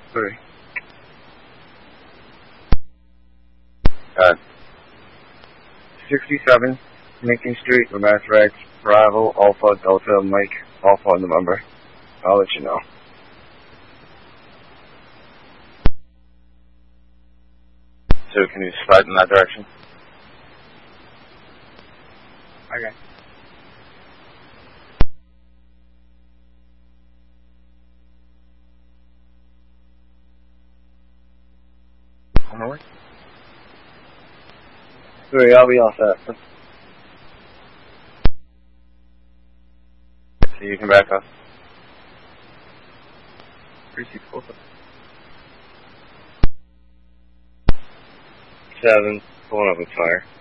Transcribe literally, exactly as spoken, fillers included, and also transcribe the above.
Three. Uh, sixty-seven, Lincoln Street, Romance Rex, Bravo, Alpha, Delta, Mike, Alpha, November. I'll let you know. So can you slide in that direction? Okay. On the way? Three, I'll be all set. So you can back up. Three, six, four, five. Seven, pulling up with fire.